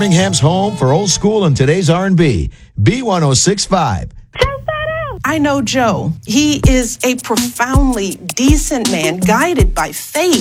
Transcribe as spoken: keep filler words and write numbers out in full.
Birmingham's home for old school and today's R and B. B one oh six point five. I know Joe. He is a profoundly decent man, guided by faith.